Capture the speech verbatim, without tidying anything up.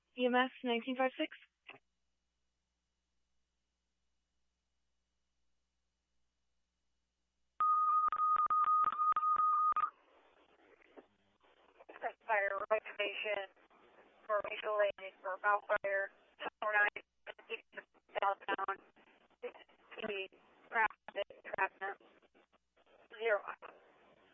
E M S nineteen fifty-six. Fire recommendation for mutual aid for about fire. Tower nine.